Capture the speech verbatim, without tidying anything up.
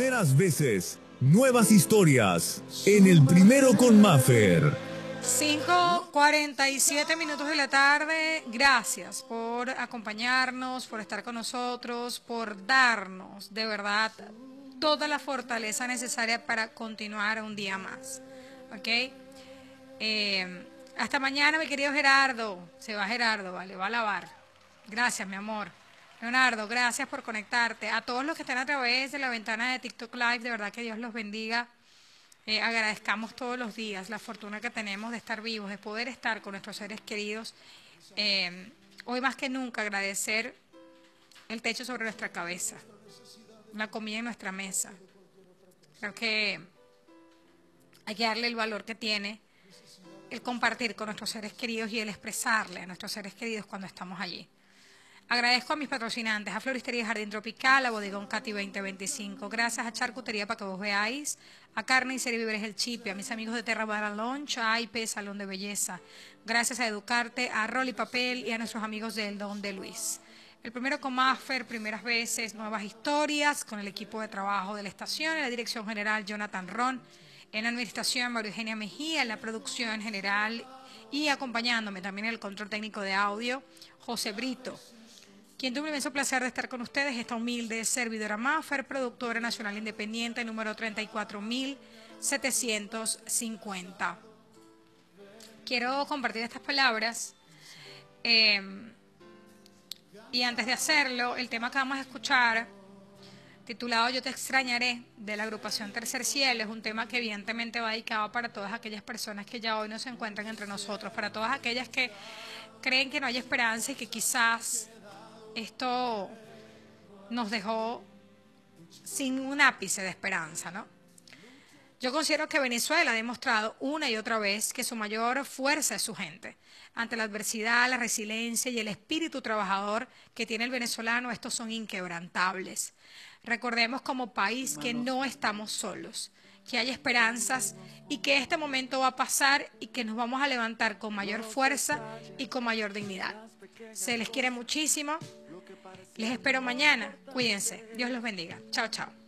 Primeras veces, nuevas historias, en el Primero con Maffer. cinco cuarenta y siete minutos de la tarde. Gracias por acompañarnos, por estar con nosotros, por darnos de verdad toda la fortaleza necesaria para continuar un día más. ¿Ok? Eh, hasta mañana, mi querido Gerardo. Se va Gerardo, vale, va a lavar. Gracias, mi amor. Leonardo, gracias por conectarte. A todos los que están a través de la ventana de TikTok Live, de verdad que Dios los bendiga. Eh, agradezcamos todos los días la fortuna que tenemos de estar vivos, de poder estar con nuestros seres queridos. Eh, hoy más que nunca agradecer el techo sobre nuestra cabeza, la comida en nuestra mesa. Creo que hay que darle el valor que tiene el compartir con nuestros seres queridos y el expresarle a nuestros seres queridos cuando estamos allí. Agradezco a mis patrocinantes, a Floristería Jardín Tropical, a Bodegón Cati veinte veinticinco, gracias a Charcutería para que vos veáis, a Carne y Serie Víveres El Chipe, a mis amigos de Terra Bar Lounge, a A I P Salón de Belleza, gracias a Educarte, a Rol y Papel y a nuestros amigos del Don de Luis. El Primero con Maffer, primeras veces, nuevas historias, con el equipo de trabajo de la estación, en la dirección general Jonathan Ron, en la administración María Eugenia Mejía, en la producción general y acompañándome también en el control técnico de audio, José Brito. Quien tuvo el inmenso placer de estar con ustedes, esta humilde servidora Maffer, productora nacional independiente, número treinta y cuatro mil setecientos cincuenta. Quiero compartir estas palabras eh, y antes de hacerlo, el tema que vamos a escuchar, titulado Yo te extrañaré, de la agrupación Tercer Cielo, es un tema que evidentemente va dedicado para todas aquellas personas que ya hoy no se encuentran entre nosotros, para todas aquellas que creen que no hay esperanza y que quizás esto nos dejó sin un ápice de esperanza, ¿no? Yo considero que Venezuela ha demostrado una y otra vez que su mayor fuerza es su gente. Ante la adversidad, la resiliencia y el espíritu trabajador que tiene el venezolano, estos son inquebrantables. Recordemos como país que no estamos solos, que hay esperanzas y que este momento va a pasar y que nos vamos a levantar con mayor fuerza y con mayor dignidad. Se les quiere muchísimo. Les espero mañana. Cuídense. Dios los bendiga. Chao, chao.